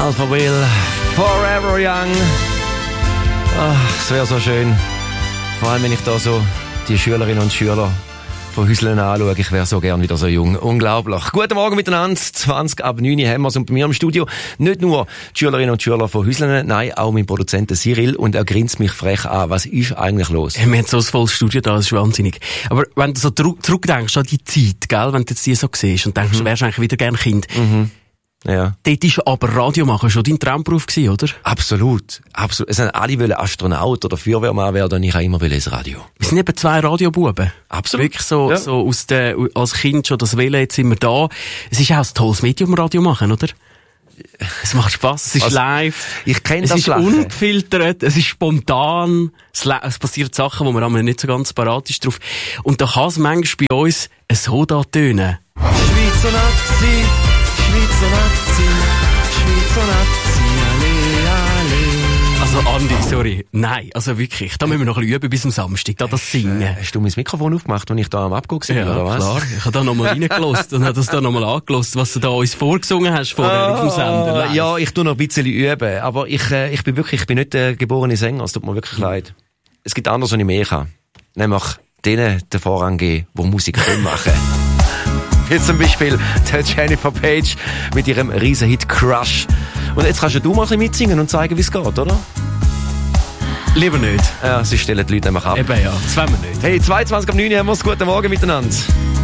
Alpha Will, Forever Young. Es wäre so schön. Vor allem, wenn ich da so die Schülerinnen und Schüler von Hüsseln anschaue. Ich wäre so gern wieder so jung. Unglaublich. Guten Morgen miteinander. 20 ab 9 haben wir es. Und bei mir im Studio nicht nur die Schülerinnen und Schüler von Hüsseln, nein, auch mein Produzent Cyril. Und er grinst mich frech an. Was ist eigentlich los? Wir haben so ein volles Studio da, das ist wahnsinnig. Aber wenn du so zurückdenkst an die Zeit, gell, wenn du jetzt die so siehst und denkst, du wärst eigentlich wieder gern Kind. Ja. Dort ist aber Radio machen schon dein Traumberuf gewesen, oder? Absolut. Absolut. Es haben alle wollen Astronaut oder Feuerwehrmann werden und ich habe immer ins Radio. Wir sind eben 2 Radiobuben. Absolut. Wirklich so, so als Kind schon das Wählen, jetzt sind wir da. Es ist auch ein tolles Medium, Radio machen, oder? Es macht Spass, es ist live. Ich kenne das. Es ist ungefiltert, es ist spontan. Es passieren Sachen, wo man einmal nicht so ganz parat ist drauf. Und da kann es manchmal bei uns so da tönen. Schweizer Nazi, Schweizer Nazi, Schweizer Nazi, alle, alle. Also Andi, sorry. Nein, also wirklich. Da müssen wir noch ein bisschen üben bis am Samstag, da das Singen. Hast du mein Mikrofon aufgemacht, als ich da am Abgucken war, oder was? Ja, klar. Ich habe da nochmal reingelassen und habe das da nochmal angelassen, was du da uns vorgesungen hast vorher auf dem Sender. Live. Ja, ich tue noch ein bisschen üben, aber ich bin nicht der geborene Sänger, es tut mir wirklich leid. Es gibt anderes, was ich mehr kann. Nämlich denen den Vorrang geben, die Musik machen. Wie zum Beispiel der Jennifer Page mit ihrem riesen Hit Crush. Und jetzt kannst du mal ein bisschen mitsingen und zeigen, wie es geht, oder? Lieber nicht. Ja, sie stellen die Leute einfach ab. Eben ja, das wollen wir nicht. Hey, 22 ab 9 haben wir es. Guten Morgen miteinander.